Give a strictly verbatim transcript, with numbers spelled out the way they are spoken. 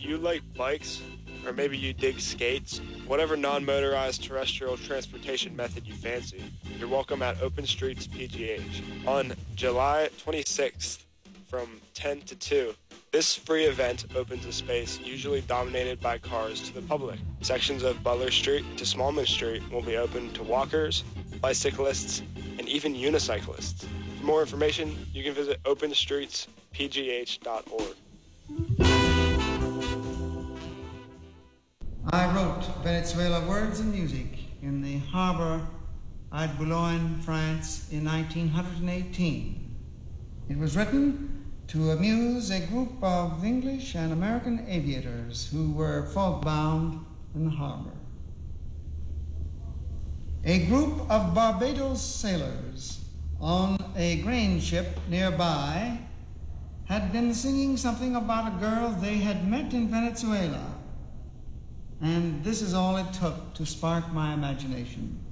you like bikes, or maybe you dig skates, whatever non-motorized terrestrial transportation method you fancy, you're welcome at Open Streets P G H. On July twenty-sixth from ten to two, this free event opens a space usually dominated by cars to the public. Sections of Butler Street to Smallman Street will be open to walkers, bicyclists, and even unicyclists. For more information, you can visit open streets p g h dot org. I wrote Venezuela Words and Music in the harbor at Boulogne, France in nineteen eighteen. It was written to amuse a group of English and American aviators who were fog-bound in the harbor. A group of Barbados sailors on a grain ship nearby had been singing something about a girl they had met in Venezuela. And this is all it took to spark my imagination.